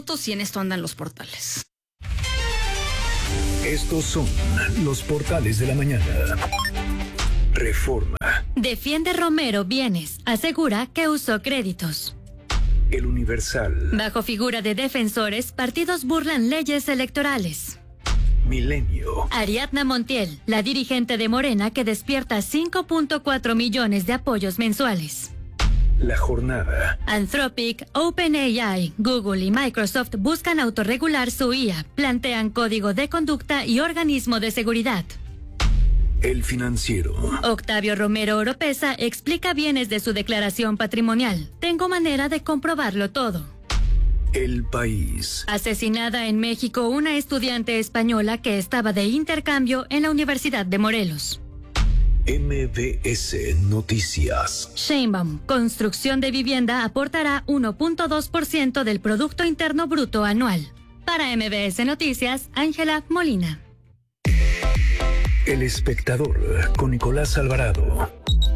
minutos y en esto andan los portales. Estos son los portales de la mañana. Reforma. Defiende Romero bienes. Asegura que usó créditos. El Universal. Bajo figura de defensores, partidos burlan leyes electorales. Milenio. Ariadna Montiel, la dirigente de Morena que despierta 5.4 millones de apoyos mensuales. La Jornada. Anthropic, OpenAI, Google y Microsoft buscan autorregular su IA, plantean código de conducta y organismo de seguridad. El Financiero. Octavio Romero Oropesa explica bienes de su declaración patrimonial. Tengo manera de comprobarlo todo. El País. Asesinada en México una estudiante española que estaba de intercambio en la Universidad de Morelos. MBS Noticias. Sheinbaum, construcción de vivienda aportará 1.2% del Producto Interno Bruto anual. Para MBS Noticias, Ángela Molina. El Espectador con Nicolás Alvarado.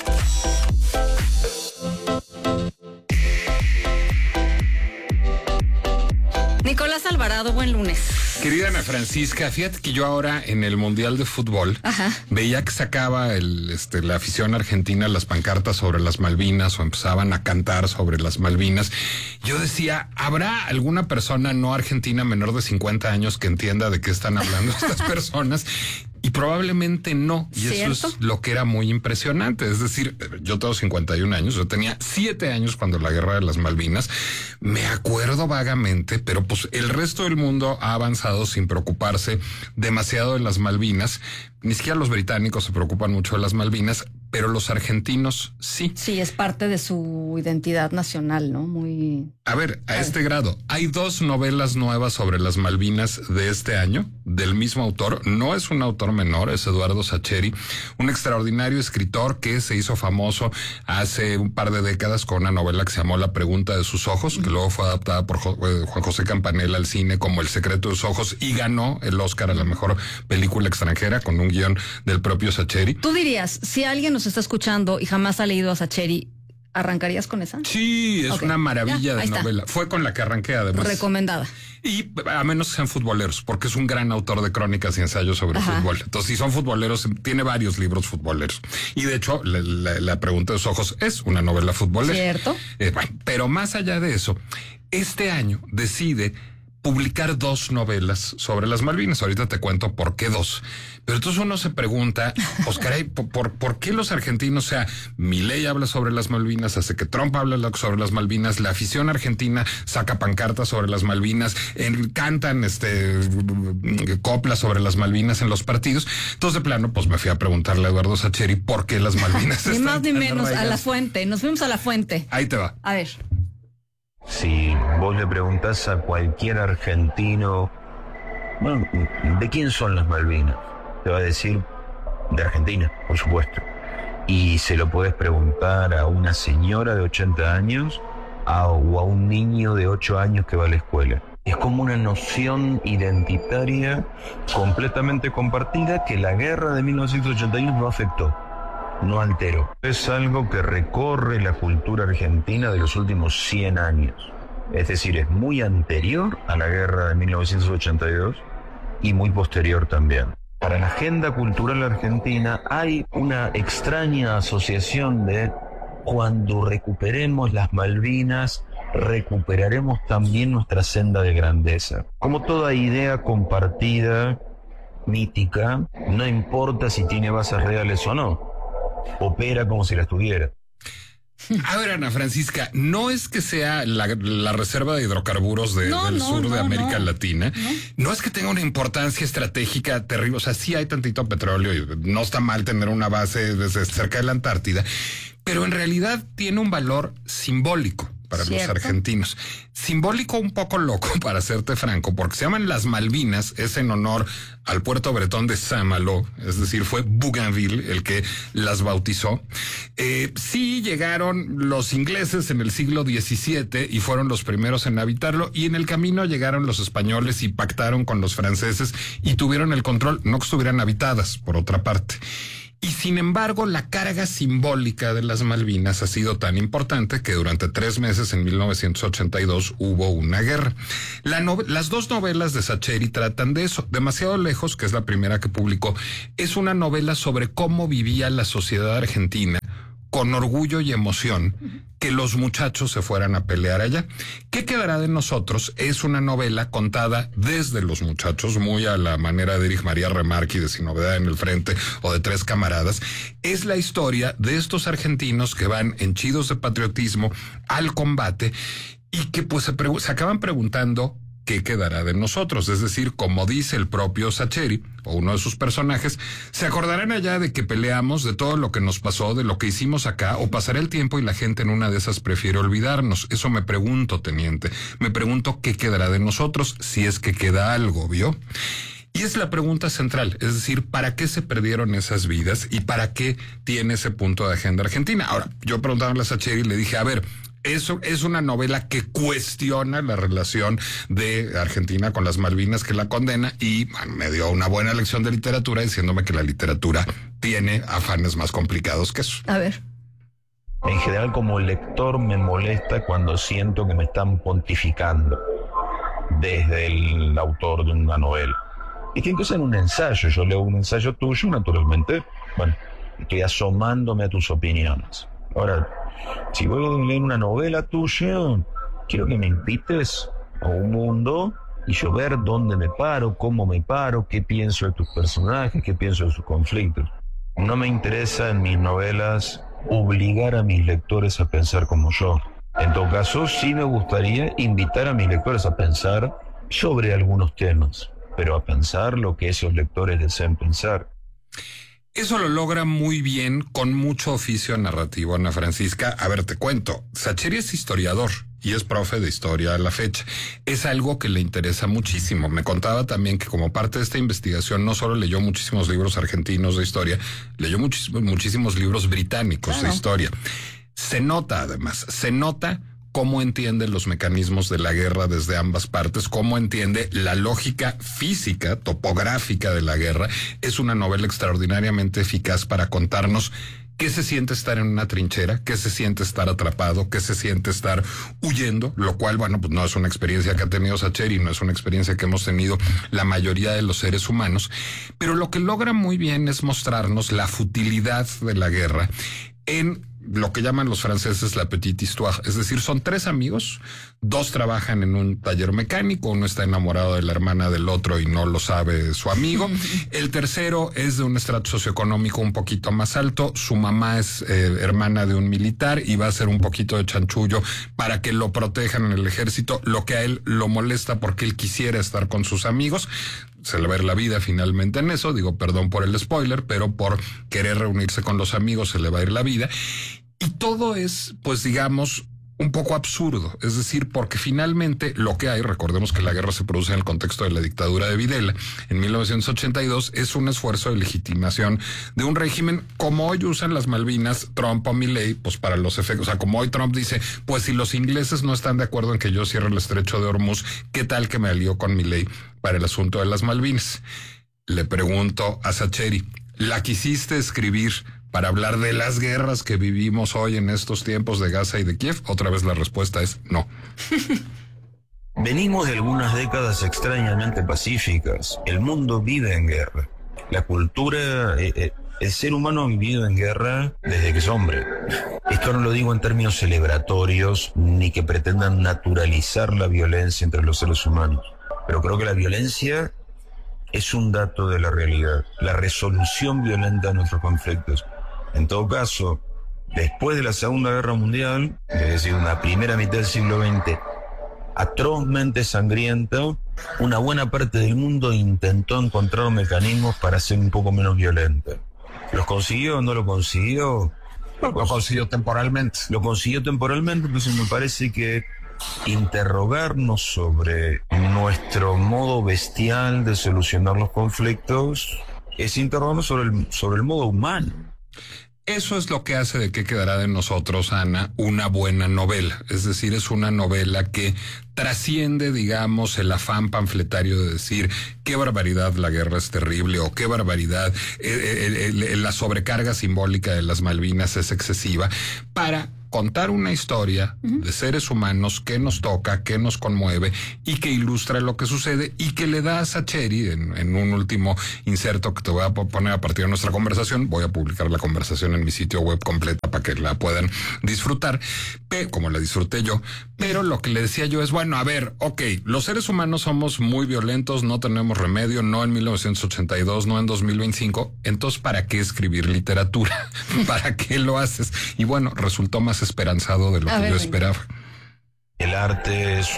Nicolás Alvarado, buen lunes. Querida Ana Francisca, fíjate que yo ahora en el Mundial de Fútbol veía que sacaba la afición argentina las pancartas sobre las Malvinas o empezaban a cantar sobre las Malvinas. Yo decía, ¿habrá alguna persona no argentina menor de 50 años que entienda de qué están hablando estas personas? Y probablemente no. Y ¿cierto? Eso es lo que era muy impresionante. Es decir, yo tengo 51 años, yo tenía 7 años cuando la guerra de las Malvinas. Me acuerdo vagamente, pero pues el resto del mundo ha avanzado sin preocuparse demasiado de las Malvinas. Ni siquiera los británicos se preocupan mucho de las Malvinas, pero los argentinos sí. Sí, es parte de su identidad nacional, ¿no? Muy... A ver, a este grado, hay 2 novelas nuevas sobre las Malvinas de este año, del mismo autor. No es un autor menor, es Eduardo Sacheri, un extraordinario escritor que se hizo famoso hace un par de décadas con una novela que se llamó La Pregunta de sus Ojos, que luego fue adaptada por Juan José Campanella al cine como El Secreto de sus Ojos y ganó el Oscar a la mejor película extranjera con un guión del propio Sacheri. Tú dirías, si alguien nos está escuchando y jamás ha leído a Sacheri, ¿arrancarías con esa? Sí, es una maravilla de novela. Fue con la que arranqué, además. Recomendada. Y a menos que sean futboleros, porque es un gran autor de crónicas y ensayos sobre fútbol. Entonces, si son futboleros, tiene varios libros futboleros. Y de hecho, la Pregunta de sus Ojos es una novela futbolera. ¿Cierto? Bueno, pero más allá de eso, este año decide publicar 2 novelas sobre las Malvinas. Ahorita te cuento por qué 2. Pero entonces uno se pregunta, pues caray, ¿por qué los argentinos? O sea, Milei habla sobre las Malvinas, hace que Trump habla sobre las Malvinas, la afición argentina saca pancartas sobre las Malvinas, cantan coplas sobre las Malvinas en los partidos. Entonces, de plano, pues me fui a preguntarle a Eduardo Sacheri por qué las Malvinas Ni están más ni menos, arraigadas. a la fuente. Nos fuimos a la fuente. Ahí te va. A ver. Si vos le preguntás a cualquier argentino, bueno, ¿de quién son las Malvinas? Te va a decir de Argentina, por supuesto. Y se lo podés preguntar a una señora de 80 años o a un niño de 8 años que va a la escuela. Es como una noción identitaria completamente compartida que la guerra de 1981 no afectó. No alteró. Es algo que recorre la cultura argentina de los últimos 100 años. Es decir, es muy anterior a la guerra de 1982 y muy posterior también. Para la agenda cultural argentina hay una extraña asociación de cuando recuperemos las Malvinas, recuperaremos también nuestra senda de grandeza. Como toda idea compartida, mítica, no importa si tiene bases reales o no. Opera como si las tuviera. A ver, Ana Francisca, no es que sea la reserva de hidrocarburos del sur de América Latina. No es que tenga una importancia estratégica terrible. O sea, sí hay tantito petróleo y no está mal tener una base desde cerca de la Antártida, pero en realidad tiene un valor simbólico para los argentinos. Simbólico un poco loco, para serte franco, porque se llaman las Malvinas, es en honor al puerto bretón de Saint-Malo, es decir, fue Bougainville el que las bautizó. Sí llegaron los ingleses en el siglo XVII y fueron los primeros en habitarlo, y en el camino llegaron los españoles y pactaron con los franceses y tuvieron el control, no que estuvieran habitadas, por otra parte. Y sin embargo, la carga simbólica de las Malvinas ha sido tan importante que durante 3 meses en 1982 hubo una guerra. Las 2 novelas de Sacheri tratan de eso. Demasiado lejos, que es la primera que publicó, es una novela sobre cómo vivía la sociedad argentina con orgullo y emoción que los muchachos se fueran a pelear allá. ¿Qué quedará de nosotros? Es una novela contada desde los muchachos, muy a la manera de Erich María Remarque y de Sin Novedad en el Frente o de Tres Camaradas. Es la historia de estos argentinos que van henchidos de patriotismo al combate y que pues se acaban preguntando ¿qué quedará de nosotros? Es decir, como dice el propio Sacheri, o uno de sus personajes, se acordarán allá de que peleamos, de todo lo que nos pasó, de lo que hicimos acá, o pasará el tiempo y la gente en una de esas prefiere olvidarnos. Eso me pregunto, teniente. Me pregunto qué quedará de nosotros, si es que queda algo, ¿vio? Y es la pregunta central, es decir, ¿para qué se perdieron esas vidas y para qué tiene ese punto de agenda Argentina? Ahora, yo preguntaba a Sacheri y le dije, a ver, eso es una novela que cuestiona la relación de Argentina con las Malvinas, que la condena, y bueno, me dio una buena lección de literatura diciéndome que la literatura tiene afanes más complicados que eso. A ver. En general, como lector, me molesta cuando siento que me están pontificando desde el autor de una novela. Y que incluso en un ensayo, yo leo un ensayo tuyo, naturalmente, bueno, estoy asomándome a tus opiniones. Ahora, si voy a leer una novela tuya, quiero que me invites a un mundo y yo ver dónde me paro, cómo me paro, qué pienso de tus personajes, qué pienso de sus conflictos. No me interesa en mis novelas obligar a mis lectores a pensar como yo. En todo caso, sí me gustaría invitar a mis lectores a pensar sobre algunos temas, pero a pensar lo que esos lectores deseen pensar. Eso lo logra muy bien con mucho oficio narrativo, Ana Francisca. A ver, te cuento. Sacheri es historiador y es profe de historia a la fecha. Es algo que le interesa muchísimo. Me contaba también que como parte de esta investigación no solo leyó muchísimos libros argentinos de historia, leyó muchísimos libros británicos de historia. Se nota cómo entiende los mecanismos de la guerra desde ambas partes, cómo entiende la lógica física, topográfica de la guerra. Es una novela extraordinariamente eficaz para contarnos qué se siente estar en una trinchera, qué se siente estar atrapado, qué se siente estar huyendo, lo cual, bueno, pues no es una experiencia que ha tenido Sacheri, no es una experiencia que hemos tenido la mayoría de los seres humanos, pero lo que logra muy bien es mostrarnos la futilidad de la guerra en lo que llaman los franceses la petite histoire, es decir, son 3 amigos, 2 trabajan en un taller mecánico, uno está enamorado de la hermana del otro y no lo sabe su amigo, el tercero es de un estrato socioeconómico un poquito más alto, su mamá es hermana de un militar y va a hacer un poquito de chanchullo para que lo protejan en el ejército, lo que a él lo molesta porque él quisiera estar con sus amigos. Se le va a ir la vida finalmente en eso, digo, perdón por el spoiler, pero por querer reunirse con los amigos se le va a ir la vida. Y todo es, pues digamos, un poco absurdo, es decir, porque finalmente lo que hay, recordemos que la guerra se produce en el contexto de la dictadura de Videla en 1982, es un esfuerzo de legitimación de un régimen como hoy usan las Malvinas, Trump o Milei, pues para los efectos, o sea, como hoy Trump dice, pues si los ingleses no están de acuerdo en que yo cierre el estrecho de Hormuz, ¿qué tal que me alío con Milei para el asunto de las Malvinas? Le pregunto a Sacheri, ¿la quisiste escribir para hablar de las guerras que vivimos hoy en estos tiempos de Gaza y de Kiev? Otra vez la respuesta es no. Venimos de algunas décadas extrañamente pacíficas. El mundo vive en guerra. La cultura, el ser humano ha vivido en guerra desde que es hombre. Esto no lo digo en términos celebratorios ni que pretendan naturalizar la violencia entre los seres humanos. Pero creo que la violencia es un dato de la realidad. La resolución violenta de nuestros conflictos. En todo caso, después de la Segunda Guerra Mundial, es decir, una primera mitad del siglo XX atrozmente sangrienta, una buena parte del mundo intentó encontrar mecanismos para ser un poco menos violenta. ¿Los consiguió o no lo consiguió? Lo consiguió temporalmente. Lo consiguió temporalmente, entonces me parece que interrogarnos sobre nuestro modo bestial de solucionar los conflictos es interrogarnos sobre el modo humano. Eso es lo que hace de qué quedará de nosotros, Ana, una buena novela. Es decir, es una novela que trasciende, digamos, el afán panfletario de decir qué barbaridad, la guerra es terrible, o qué barbaridad, la sobrecarga simbólica de las Malvinas es excesiva, para contar una historia de seres humanos que nos toca, que nos conmueve y que ilustra lo que sucede y que le da a Sacheri, en un último inserto que te voy a poner a partir de nuestra conversación, voy a publicar la conversación en mi sitio web completa para que la puedan disfrutar, como la disfruté yo, pero lo que le decía yo es, bueno, a ver, ok, los seres humanos somos muy violentos, no tenemos remedio, no en 1982, no en 2025, entonces ¿para qué escribir literatura? ¿Para qué lo haces? Y bueno, resultó más esperanzado de lo que yo esperaba. El arte es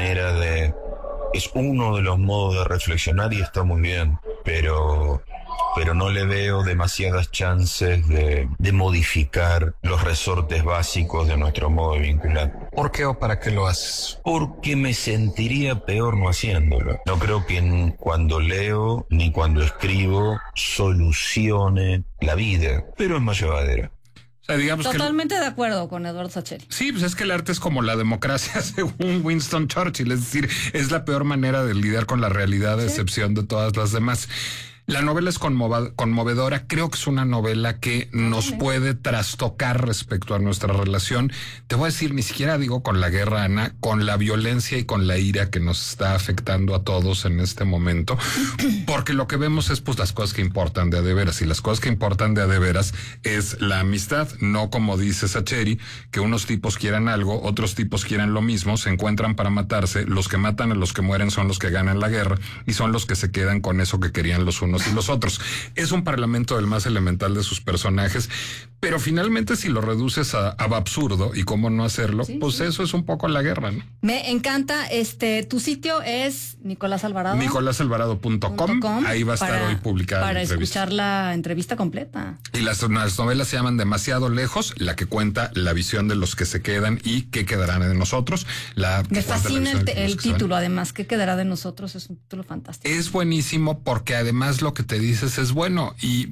uno de los modos de reflexionar y está muy bien, pero no le veo demasiadas chances de modificar los resortes básicos de nuestro modo de vincular. ¿Por qué o para qué lo haces? Porque me sentiría peor no haciéndolo. No creo que cuando leo ni cuando escribo solucione la vida, pero es más llevadera. O sea, digamos totalmente de acuerdo con Eduardo Sacheri. Sí, pues es que el arte es como la democracia, según Winston Churchill, es decir, es la peor manera de lidiar con la realidad, a excepción de todas las demás. La novela es conmovedora, creo que es una novela que nos puede trastocar respecto a nuestra relación. Te voy a decir, ni siquiera digo con la guerra, Ana, con la violencia y con la ira que nos está afectando a todos en este momento, porque lo que vemos es pues las cosas que importan de a de veras, y las cosas que importan de a de veras es la amistad, no como dice Sacheri, que unos tipos quieran algo, otros tipos quieran lo mismo, se encuentran para matarse, los que matan a los que mueren son los que ganan la guerra y son los que se quedan con eso que querían los unos y los otros. Es un parlamento del más elemental de sus personajes, pero finalmente si lo reduces a absurdo y cómo no hacerlo, eso es un poco la guerra, ¿no? Me encanta. Tu sitio es Nicolás Alvarado. NicolásAlvarado.com. Ahí va a estar hoy publicada para escuchar la entrevista completa. Y las novelas se llaman Demasiado Lejos, la que cuenta la visión de los que se quedan y qué quedarán de nosotros. Me fascina el título, además, ¿qué quedará de nosotros? Es un título fantástico. Es buenísimo porque además lo que te dices es bueno, y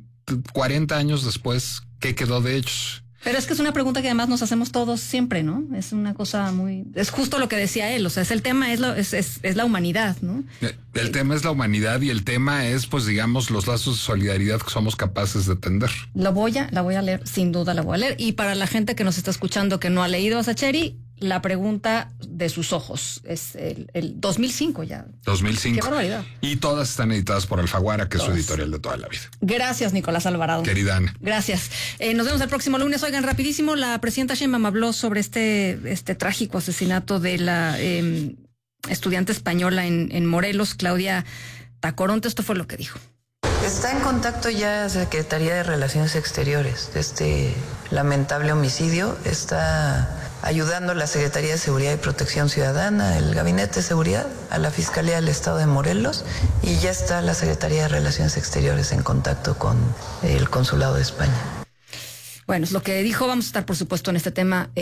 40 años después, ¿qué quedó de ellos? Pero es que es una pregunta que además nos hacemos todos siempre, ¿no? Es una cosa es justo lo que decía él, o sea, el tema es la humanidad, ¿no? El tema es la humanidad y el tema es, pues digamos, los lazos de solidaridad que somos capaces de tender. La voy a leer, sin duda la voy a leer. Y para la gente que nos está escuchando que no ha leído a Sacheri, la pregunta de sus ojos es el 2005 ya. 2005. Qué barbaridad. Y todas están editadas por Alfaguara, que es su editorial de toda la vida. Gracias, Nicolás Alvarado. Querida Ana. Gracias. Nos vemos el próximo lunes. Oigan, rapidísimo, la presidenta Sheinbaum habló sobre este trágico asesinato de la estudiante española en Morelos, Claudia Tacoronte. Esto fue lo que dijo. Está en contacto ya Secretaría de Relaciones Exteriores de este lamentable homicidio. Está ayudando la Secretaría de Seguridad y Protección Ciudadana, el Gabinete de Seguridad, a la Fiscalía del Estado de Morelos, y ya está la Secretaría de Relaciones Exteriores en contacto con el Consulado de España. Bueno, es lo que dijo. Vamos a estar, por supuesto, en este tema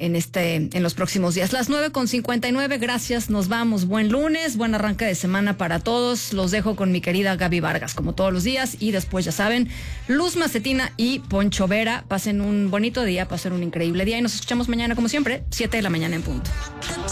en los próximos días. Las 9:59. Gracias. Nos vamos. Buen lunes, buen arranque de semana para todos. Los dejo con mi querida Gaby Vargas, como todos los días. Y después, ya saben, Luz Macetina y Poncho Vera. Pasen un bonito día, pasen un increíble día. Y nos escuchamos mañana, como siempre, 7 de la mañana en punto.